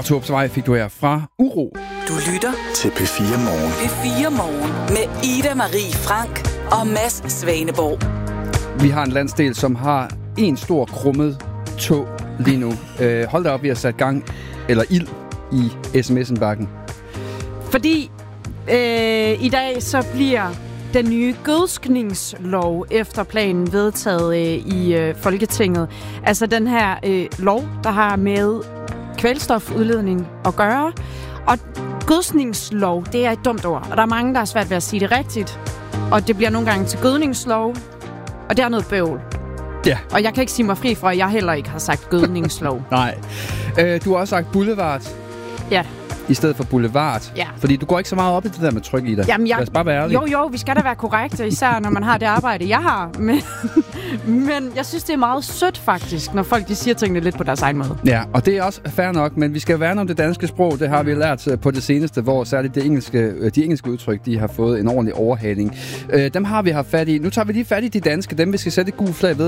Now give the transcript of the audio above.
Og Torpsvej fik du her fra Uro. Du lytter til P4 Morgen. P4 Morgen med Ida Marie Frank og Mads Svaneborg. Vi har en landsdel, som har en stor krummet tog lige nu. Hold da op, vi har sat gang, eller ild i sms'en-bakken. Fordi i dag så bliver den nye gødskningslov efter planen vedtaget i Folketinget. Altså den her lov, der har med kvælstofudledning at gøre. Og gødskningslov, det er et dumt ord. Og der er mange, der er svært ved at sige det rigtigt. Og det bliver nogle gange til gødningslov. Og det er noget bøvl. Ja. Og jeg kan ikke sige mig fri fra, at jeg heller ikke har sagt gødningslov. Nej. Du har også sagt boulevard. Ja. I stedet for boulevard. Ja. Fordi du går ikke så meget op i det der med tryk i dig. Jamen, lad os bare være ærlige. Jo, vi skal da være korrekte, især når man har det arbejde, jeg har. Men jeg synes, det er meget sødt faktisk, når folk de siger tingene lidt på deres egen måde. Ja, og det er også fair nok, men vi skal værne om det danske sprog. Det har vi lært på det seneste, hvor særligt de engelske udtryk, de har fået en ordentlig overhaling. Dem har vi haft fat i. Nu tager vi lige fat i de danske, dem vi skal sætte et gult flag ved.